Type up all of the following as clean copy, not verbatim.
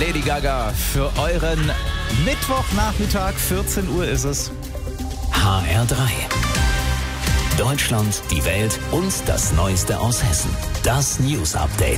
Lady Gaga für euren Mittwochnachmittag. 14 Uhr ist es. HR3. Deutschland, die Welt und das Neueste aus Hessen. Das News Update.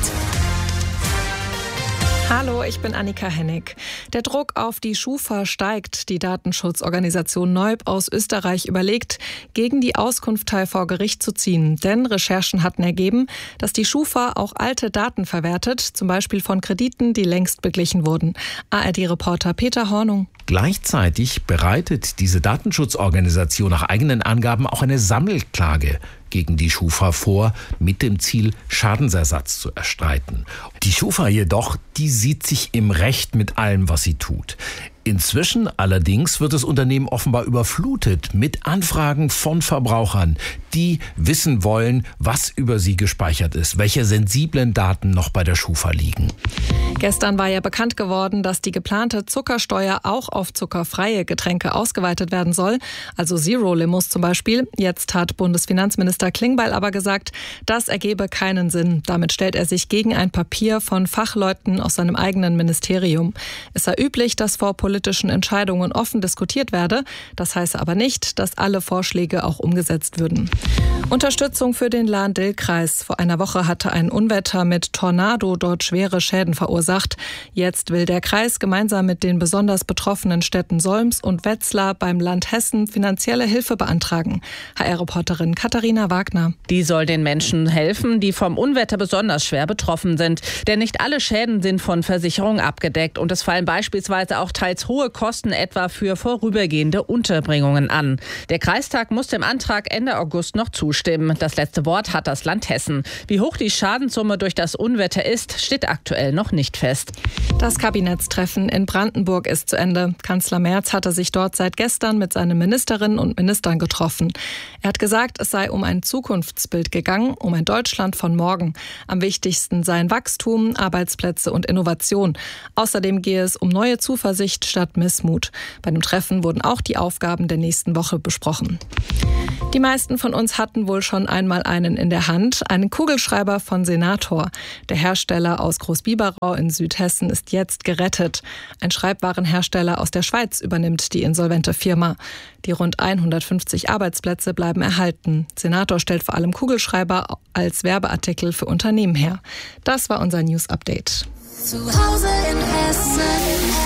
Hallo, ich bin Annika Hennig. Der Druck auf die Schufa steigt. Die Datenschutzorganisation Neub aus Österreich überlegt, gegen die Auskunftei vor Gericht zu ziehen. Denn Recherchen hatten ergeben, dass die Schufa auch alte Daten verwertet, zum Beispiel von Krediten, die längst beglichen wurden. ARD-Reporter Peter Hornung. Gleichzeitig bereitet diese Datenschutzorganisation nach eigenen Angaben auch eine Sammelklage gegen die Schufa vor, mit dem Ziel, Schadensersatz zu erstreiten. Die Schufa jedoch, die sieht sich im Recht mit allem, was sie tut. Inzwischen allerdings wird das Unternehmen offenbar überflutet mit Anfragen von Verbrauchern, die wissen wollen, was über sie gespeichert ist, welche sensiblen Daten noch bei der Schufa liegen. Gestern war ja bekannt geworden, dass die geplante Zuckersteuer auch auf zuckerfreie Getränke ausgeweitet werden soll, also Zero-Limos zum Beispiel. Jetzt hat Bundesfinanzminister Klingbeil aber gesagt, das ergebe keinen Sinn. Damit stellt er sich gegen ein Papier von Fachleuten aus seinem eigenen Ministerium. Es sei üblich, dass vor politischen Entscheidungen offen diskutiert werde. Das heiße aber nicht, dass alle Vorschläge auch umgesetzt würden. Unterstützung für den Lahn-Dill-Kreis. Vor einer Woche hatte ein Unwetter mit Tornado dort schwere Schäden verursacht. Jetzt will der Kreis gemeinsam mit den besonders betroffenen Städten Solms und Wetzlar beim Land Hessen finanzielle Hilfe beantragen. HR-Reporterin Katharina Wagner. Die soll den Menschen helfen, die vom Unwetter besonders schwer betroffen sind. Denn nicht alle Schäden sind von Versicherungen abgedeckt und es fallen beispielsweise auch teils hohe Kosten etwa für vorübergehende Unterbringungen an. Der Kreistag muss dem Antrag Ende August noch zustimmen. Das letzte Wort hat das Land Hessen. Wie hoch die Schadenssumme durch das Unwetter ist, steht aktuell noch nicht fest. Das Kabinettstreffen in Brandenburg ist zu Ende. Kanzler Merz hatte sich dort seit gestern mit seinen Ministerinnen und Ministern getroffen. Er hat gesagt, es sei um ein Zukunftsbild gegangen, um ein Deutschland von morgen. Am wichtigsten seien Wachstum, Arbeitsplätze und Innovation. Außerdem gehe es um neue Zuversicht statt Missmut. Bei dem Treffen wurden auch die Aufgaben der nächsten Woche besprochen. Die meisten von uns hatten wohl schon einmal einen in der Hand, einen Kugelschreiber von Senator. Der Hersteller aus Großbiberau in Südhessen ist jetzt gerettet. Ein Schreibwarenhersteller aus der Schweiz übernimmt die insolvente Firma. Die rund 150 Arbeitsplätze bleiben erhalten. Senator stellt vor allem Kugelschreiber als Werbeartikel für Unternehmen her. Das war unser News Update. Zu Hause in Hessen.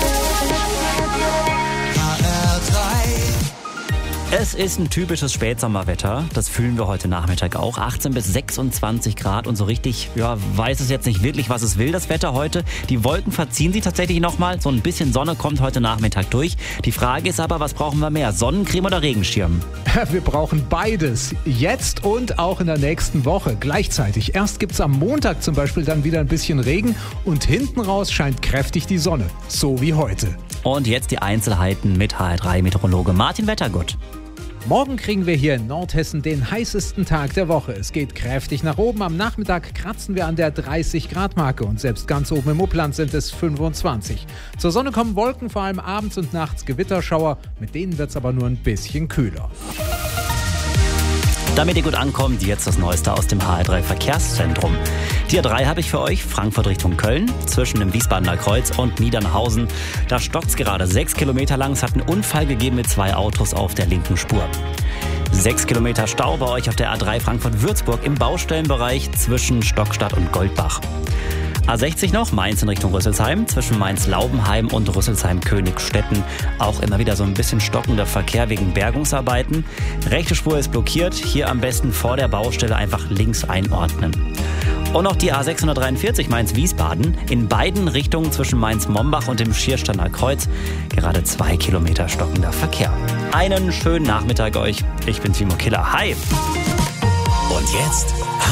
Es ist ein typisches Spätsommerwetter. Das fühlen wir heute Nachmittag auch. 18 bis 26 Grad und so richtig, weiß es jetzt nicht wirklich, was es will, das Wetter heute. Die Wolken verziehen sich tatsächlich nochmal. So ein bisschen Sonne kommt heute Nachmittag durch. Die Frage ist aber, was brauchen wir mehr? Sonnencreme oder Regenschirm? Wir brauchen beides. Jetzt und auch in der nächsten Woche. Gleichzeitig. Erst gibt's am Montag zum Beispiel dann wieder ein bisschen Regen und hinten raus scheint kräftig die Sonne. So wie heute. Und jetzt die Einzelheiten mit HR3-Meteorologe Martin Wettergut. Morgen kriegen wir hier in Nordhessen den heißesten Tag der Woche. Es geht kräftig nach oben. Am Nachmittag kratzen wir an der 30-Grad-Marke und selbst ganz oben im Upland sind es 25. Zur Sonne kommen Wolken, vor allem abends und nachts Gewitterschauer. Mit denen wird es aber nur ein bisschen kühler. Damit ihr gut ankommt, jetzt das Neueste aus dem HR3 Verkehrszentrum. Die A3 habe ich für euch, Frankfurt Richtung Köln, zwischen dem Wiesbadener Kreuz und Niedernhausen. Da stockt's gerade 6 Kilometer lang. Es hat einen Unfall gegeben mit 2 Autos auf der linken Spur. 6 Kilometer Stau bei euch auf der A3 Frankfurt-Würzburg im Baustellenbereich zwischen Stockstadt und Goldbach. A60 noch, Mainz in Richtung Rüsselsheim, zwischen Mainz-Laubenheim und Rüsselsheim-Königstetten. Auch immer wieder so ein bisschen stockender Verkehr wegen Bergungsarbeiten. Rechte Spur ist blockiert, hier am besten vor der Baustelle einfach links einordnen. Und noch die A643 Mainz-Wiesbaden, in beiden Richtungen zwischen Mainz-Mombach und dem Schiersteiner Kreuz. Gerade 2 Kilometer stockender Verkehr. Einen schönen Nachmittag euch, ich bin Timo Killer, hi! Und jetzt